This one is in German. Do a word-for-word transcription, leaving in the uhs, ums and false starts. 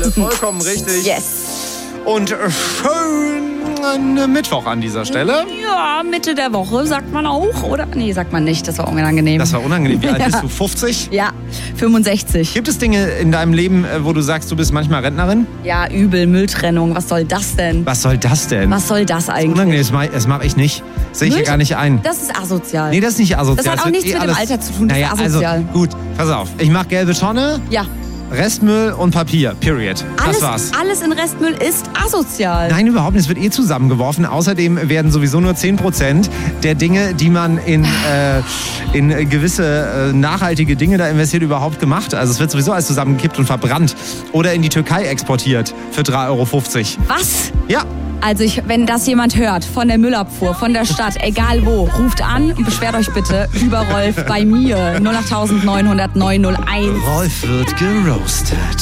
Stelle. Vollkommen richtig. Yes. Und schönen Mittwoch an dieser Stelle. Ja, Mitte der Woche sagt man auch, oder? Nee, sagt man nicht, das war unangenehm. Das war unangenehm. Wie alt Ja. bist du? fünfzig? Ja, fünfundsechzig. Gibt es Dinge in deinem Leben, wo du sagst, du bist manchmal Rentnerin? Ja, übel, Mülltrennung, was soll das denn? Was soll das denn? Was soll das eigentlich? Unangenehm, das mache das mach ich nicht. Sehe ich hier Müll- gar nicht ein. Das ist asozial. Nee, das ist nicht asozial. Das hat auch wird nichts mit dem alles- Alter zu tun, das ist naja, asozial. Also, gut, pass auf. Ich mache gelbe Tonne, Ja, Restmüll und Papier. Period. alles, das war's. alles in Restmüll ist asozial. Nein, überhaupt nicht. Es wird eh zusammengeworfen. Außerdem werden sowieso nur zehn Prozent der Dinge, die man in, äh, in gewisse äh, nachhaltige Dinge da investiert, überhaupt gemacht. Also es wird sowieso alles zusammengekippt und verbrannt. Oder in die Türkei exportiert für drei Euro fünfzig. Was? Ja. Also ich, wenn das jemand hört, von der Müllabfuhr, von der Stadt, egal wo, ruft an und beschwert euch bitte über Rolf bei mir. null acht neun null null neun null eins. Rolf wird geroastet.